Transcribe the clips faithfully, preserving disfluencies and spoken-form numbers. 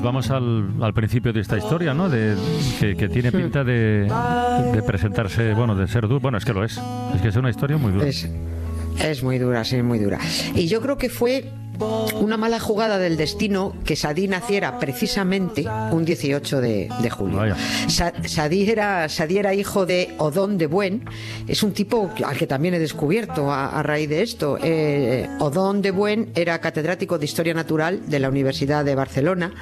nos vamos al, al principio de esta historia, ¿no? De, que, que tiene pinta de, de presentarse, bueno, de ser duro. Bueno, es que lo es. Es que es una historia muy dura. Es, es muy dura, sí, muy dura. Y yo creo que fue una mala jugada del destino que Sadí naciera precisamente un dieciocho de julio. Sa Sadí, era, Sadí era hijo de Odón de Buen. Es un tipo al que también he descubierto a, a raíz de esto. Eh, Odón de Buen era catedrático de Historia Natural de la Universidad de Barcelona,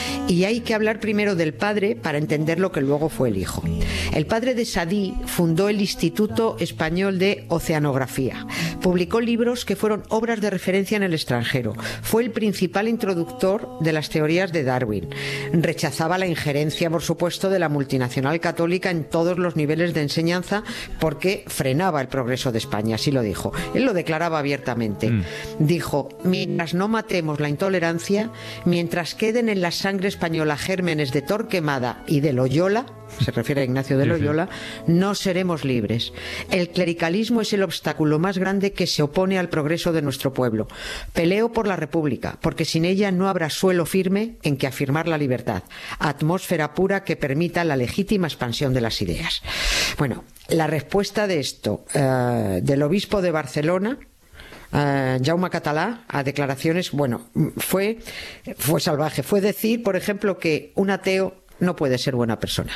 y hay que hablar primero del padre para entender lo que luego fue el hijo. El padre de Sadí fundó el Instituto Español de Oceanografía. Publicó libros que fueron obras de referencia en el extranjero. Fue el principal introductor de las teorías de Darwin. Rechazaba la injerencia, por supuesto, de la multinacional católica en todos los niveles de enseñanza porque frenaba el progreso de España, así lo dijo. Él lo declaraba abiertamente. Mm. Dijo: mientras no matemos la intolerancia, mientras queden en la sangre española gérmenes de Torquemada y de Loyola, se refiere a Ignacio de Loyola, no seremos libres. El clericalismo es el obstáculo más grande que se opone al progreso de nuestro pueblo. Peleo por la República, porque sin ella no habrá suelo firme en que afirmar la libertad, atmósfera pura que permita la legítima expansión de las ideas. Bueno, la respuesta de esto, uh, del obispo de Barcelona, Uh, Jaume Català, a declaraciones, bueno, fue, fue salvaje. Fue decir, por ejemplo, que un ateo no puede ser buena persona.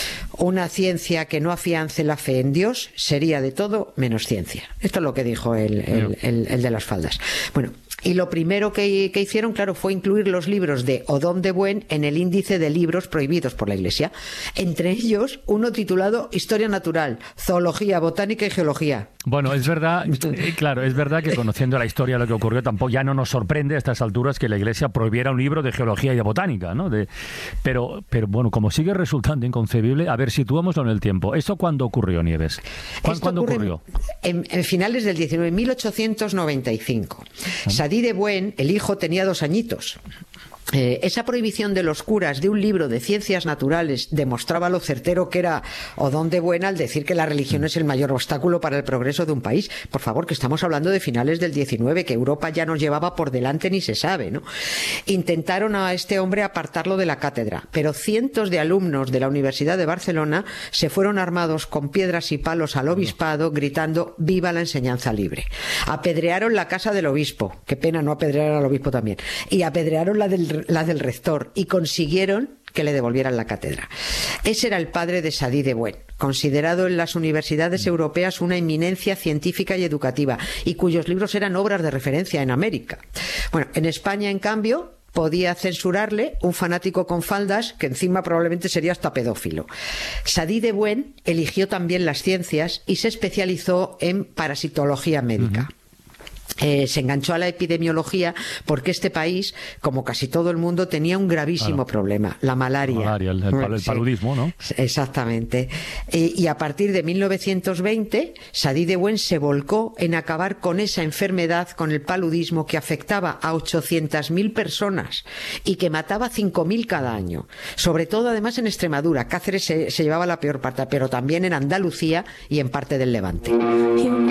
Una ciencia que no afiance la fe en Dios sería de todo menos ciencia. Esto es lo que dijo el, el, el, el de las faldas. Bueno, y lo primero que, que hicieron, claro, fue incluir los libros de Odón de Buen en el índice de libros prohibidos por la Iglesia. Entre ellos, uno titulado Historia Natural, Zoología, Botánica y Geología. Bueno, es verdad, claro, es verdad que conociendo la historia de lo que ocurrió, tampoco ya no nos sorprende a estas alturas que la Iglesia prohibiera un libro de geología y de botánica, ¿no? De, pero, pero bueno, como sigue resultando inconcebible, a ver, situámoslo en el tiempo. ¿Esto cuándo ocurrió, Nieves? ¿Cuándo, ¿cuándo ocurrió? En, en finales del diecinueve, mil ochocientos noventa y cinco. ¿Ah? Sadí de Buen, el hijo, tenía dos añitos. Eh, esa prohibición de los curas de un libro de ciencias naturales demostraba lo certero que era Odón de Buen al decir que la religión es el mayor obstáculo para el progreso de un país. Por favor, que estamos hablando de finales del diecinueve, que Europa ya nos llevaba por delante ni se sabe, ¿no? Intentaron a este hombre apartarlo de la cátedra, pero cientos de alumnos de la Universidad de Barcelona se fueron armados con piedras y palos al obispado gritando «¡Viva la enseñanza libre!». Apedrearon la casa del obispo, qué pena no apedrear al obispo también, y apedrearon la del la del rector, y consiguieron que le devolvieran la cátedra. Ese era el padre de Sadí de Buen, considerado en las universidades europeas una eminencia científica y educativa, y cuyos libros eran obras de referencia en América. Bueno, en España, en cambio, podía censurarle un fanático con faldas que encima probablemente sería hasta pedófilo. Sadí de Buen eligió también las ciencias y se especializó en parasitología médica. Uh-huh. Eh, se enganchó a la epidemiología porque este país, como casi todo el mundo, tenía un gravísimo claro. problema, la malaria. La malaria, el, el, el paludismo, ¿no? Exactamente. Eh, y a partir de mil novecientos veinte, Sadí de Buen se volcó en acabar con esa enfermedad, con el paludismo, que afectaba a ochocientas mil personas y que mataba cinco mil cada año. Sobre todo, además, en Extremadura. Cáceres se, se llevaba la peor parte, pero también en Andalucía y en parte del Levante.